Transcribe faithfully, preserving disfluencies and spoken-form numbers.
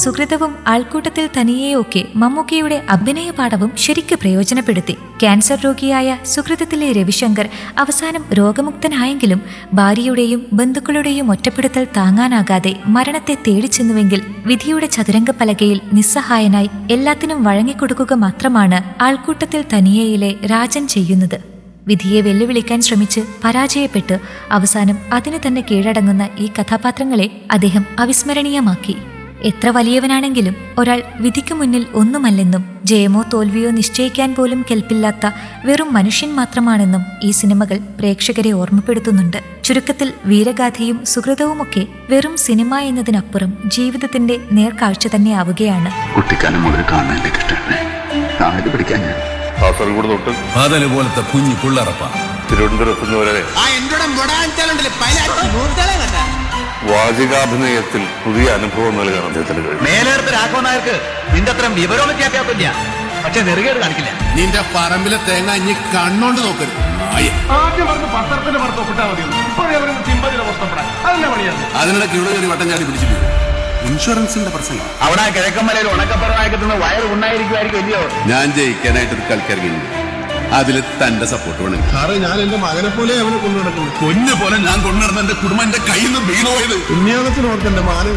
സുഹൃതവും ആൾക്കൂട്ടത്തിൽ തനിയെയൊക്കെ മമ്മൂക്കയുടെ അഭിനയ പാഠവും ശരിക്ക് പ്രയോജനപ്പെടുത്തി. ക്യാൻസർ രോഗിയായ സുഹൃതത്തിലെ രവിശങ്കർ അവസാനം രോഗമുക്തനായെങ്കിലും ഭാര്യയുടെയും ബന്ധുക്കളുടെയും ഒറ്റപ്പെടുത്തൽ താങ്ങാനാകാതെ മരണത്തെ തേടിച്ചെന്നുവെങ്കിൽ വിധിയുടെ ചതുരംഗപ്പലകയിൽ നിസ്സഹായനായി എല്ലാത്തിനും വഴങ്ങിക്കൊടുക്കുക മാത്രമാണ് ആൾക്കൂട്ടത്തിൽ തനിയയിലെ രാജൻ ചെയ്യുന്നത്. വിധിയെ വെല്ലുവിളിക്കാൻ ശ്രമിച്ച് പരാജയപ്പെട്ട് അവസാനം അതിനു തന്നെ കീഴടങ്ങുന്ന ഈ കഥാപാത്രങ്ങളെ അദ്ദേഹം അവിസ്മരണീയമാക്കി. എത്ര വലിയവനാണെങ്കിലും ഒരാൾ വിധിക്ക് മുന്നിൽ ഒന്നുമല്ലെന്നും ജയമോ തോൽവിയോ നിശ്ചയിക്കാൻ പോലും കെൽപ്പില്ലാത്ത വെറും മനുഷ്യൻ മാത്രമാണെന്നും ഈ സിനിമകൾ പ്രേക്ഷകരെ ഓർമ്മപ്പെടുത്തുന്നുണ്ട്. ചുരുക്കത്തിൽ വീരഗാഥയും സുഹൃതവുമൊക്കെ വെറും സിനിമ എന്നതിനപ്പുറം ജീവിതത്തിന്റെ നേർക്കാഴ്ച തന്നെ ആവുകയാണ്. പോലത്തെ കുഞ്ഞു പിള്ളറപ്പ തിരുവനന്തപുരത്ത് വാചികാഭിനയത്തിൽ പുതിയ അനുഭവം നൽകാൻ അദ്ദേഹത്തിന് കഴിയും. മേലേർത്ത് രാഘവൻ നായർക്ക് നിന്റെ അത്രയും വിവരവും വ്യത്യാസമില്ല, പക്ഷെ നെറുകേട് കാണിക്കില്ല. നിന്റെ പറമ്പിലെ തേങ്ങ ഇനി കണ്ണോണ്ട് നോക്കരുത്. ആദ്യം പറഞ്ഞ് പത്രത്തിന്റെ പുറത്തൊപ്പിട്ടാ മതി, അതിനിടയ്ക്ക് ഇവിടെ ഒരു വട്ടം ചാടി പിടിച്ചിട്ട് ഇൻഷുറൻസിന്റെ പ്രശ്നം അവിടെ കിഴക്കമ്മലയിൽ ഉണക്കപ്പുറമാക്കുന്ന വയർ ഉണ്ടായിരിക്കുമായിരിക്കും ഇല്ലയോ? ഞാൻ ജയിക്കാനായിട്ടൊരു കളിക്കിറങ്ങിയില്ല. അതിൽ തന്റെ സപ്പോർട്ട് വേണം. സാറേ, ഞാൻ എന്റെ മകനെ പോലെ അവനെ കൊണ്ടു നടക്കുന്നു. പൊന്നു പോലെ ഞാൻ കൊണ്ടുനടന്ന എന്റെ കുടുംബം എന്റെ കയ്യിൽ നിന്ന് വീണു പോയത്. പുണ്യാളത്തിനോർത്ത് എന്റെ മാന